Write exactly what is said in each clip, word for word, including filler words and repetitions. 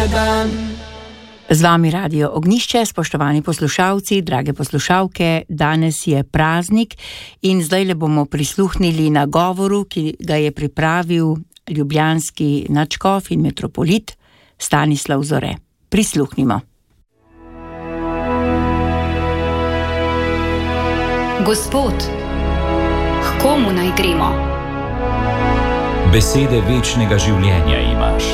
dan. Z vami Radio Ognjišče, spoštovani poslušalci, drage poslušalke, danes je praznik in zdaj le bomo prisluhnili na govoru, ki ga je pripravil ljubljanski nadškof in metropolit Stanislav Zore. Prisluhnimo. Gospod, k komu naj gremo? Besede večnega življenja imaš.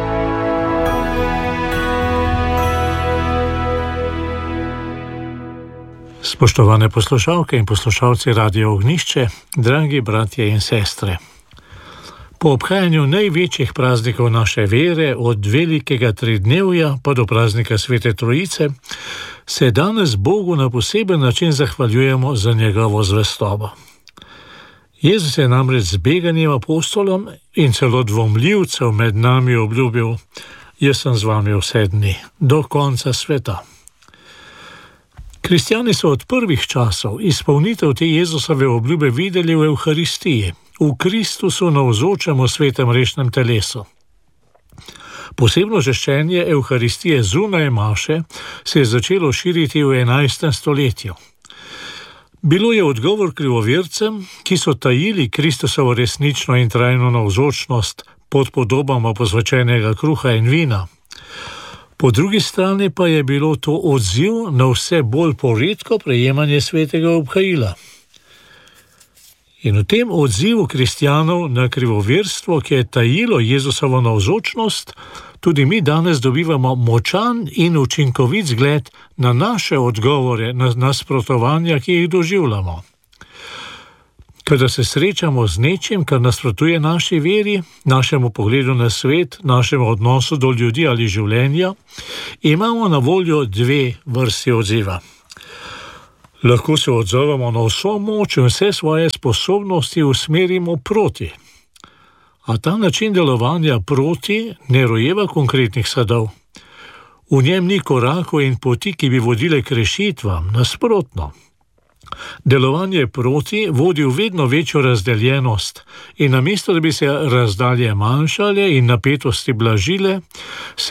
Spoštovane poslušalke in poslušalci Radio Ognjišče, dragi bratje in sestre. Po obhajanju največjih praznikov naše vere, od velikega tridnevja pa do praznika Svete Trojice, se danes Bogu na poseben način zahvaljujemo za njegovo zvestobo. Jezus je namreč z beganjem apostolom in celo dvomljivcev med nami obljubil: jaz sem z vami vse dni, do konca sveta. Kristjani so od prvih časov izpolnitev te Jezusove obljube videli v Evharistiji, v Kristusu navzočem v svetem rešnem telesu. Posebno žeščenje Evharistije zunaj maše se je začelo širiti v enajstem stoletju. Bilo je odgovor krivovercem, ki so tajili Kristusovo resnično in trajno navzočnost pod podobama posvečenega kruha in vina. Po drugi strani pa je bilo to odziv na vse bolj poredko prejemanje svetega obhajila. In v tem odzivu kristjanov na krivoverstvo, ki je tajilo Jezusovo navzočnost, tudi mi danes dobivamo močan in učinkovit zgled na naše odgovore na nasprotovanja, ki jih doživljamo. Kadar se srečamo z nečim, kar nasprotuje naši veri, našemu pogledu na svet, našemu odnosu do ljudi ali življenja, imamo na voljo dve vrsti odziva. Lahko se odzovemo na vso moč in vse svoje sposobnosti usmerimo proti. A ta način delovanja proti ne rojeva konkretnih sadov. V njem ni korakov in poti, ki bi vodile k rešitvam, nasprotno. Delovanje proti vodi v vedno večjo razdeljenost in namesto, da bi se razdalje manjšale in napetosti blažile,